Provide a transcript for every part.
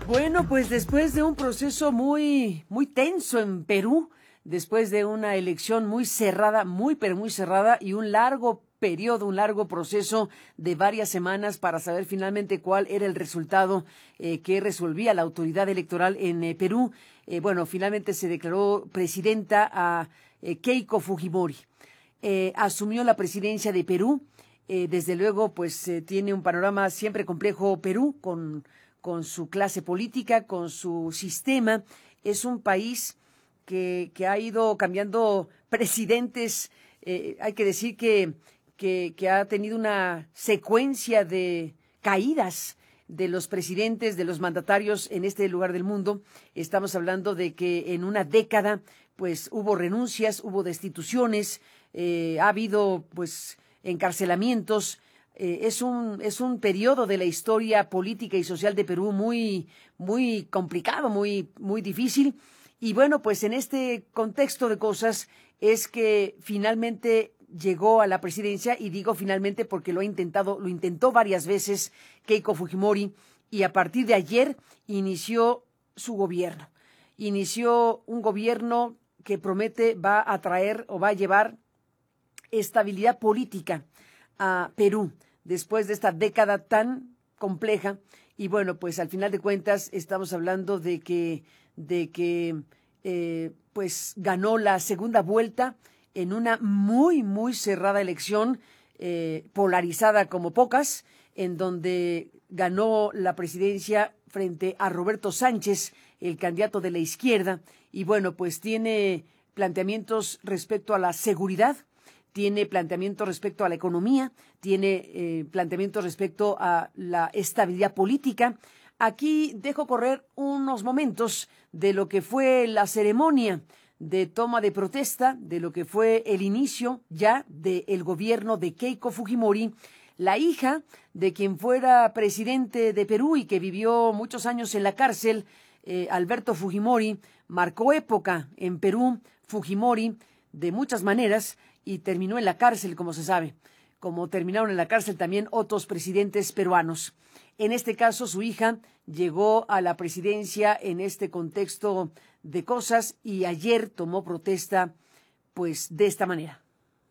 Bueno, pues después de un proceso muy tenso en Perú, después de una elección muy cerrada, pero muy cerrada, y un largo periodo, un largo proceso de varias semanas para saber finalmente cuál era el resultado que resolvía la autoridad electoral en Perú. Bueno, finalmente se declaró presidenta a Keiko Fujimori. Asumió la presidencia de Perú. Desde luego, pues tiene un panorama siempre complejo Perú con su clase política, con su sistema. Es un país que ha ido cambiando presidentes. Hay que decir que ha tenido una secuencia de caídas de los presidentes, de los mandatarios en este lugar del mundo. Estamos hablando de que en una década, pues hubo renuncias, hubo destituciones, ha habido, pues, encarcelamientos. Es un periodo de la historia política y social de Perú muy complicado, muy difícil. Y bueno, pues en este contexto de cosas es que finalmente llegó a la presidencia, y digo finalmente porque lo intentó varias veces Keiko Fujimori, y a partir de ayer inició su gobierno. Inició un gobierno que promete va a traer o va a llevar estabilidad política a Perú después de esta década tan compleja. Y bueno, pues al final de cuentas estamos hablando de que pues ganó la segunda vuelta en una muy cerrada elección, polarizada como pocas, en donde ganó la presidencia frente a Roberto Sánchez, el candidato de la izquierda. Y bueno, pues tiene planteamientos respecto a la seguridad, tiene planteamientos respecto a la economía, tiene planteamientos respecto a la estabilidad política. Aquí dejo correr unos momentos de lo que fue la ceremonia de toma de protesta, de lo que fue el inicio ya del gobierno de Keiko Fujimori, la hija de quien fuera presidente de Perú y que vivió muchos años en la cárcel, Alberto Fujimori. Marcó época en Perú, Fujimori, de muchas maneras, y terminó en la cárcel, como se sabe, como terminaron en la cárcel también otros presidentes peruanos. En este caso, su hija llegó a la presidencia en este contexto de cosas, y ayer tomó protesta, pues, de esta manera.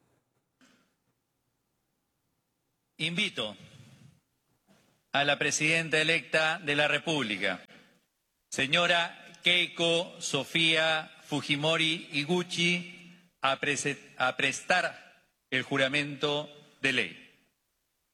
Invito a la presidenta electa de la República, señora Keiko Sofía Fujimori Iguchi, a prestar el juramento de ley.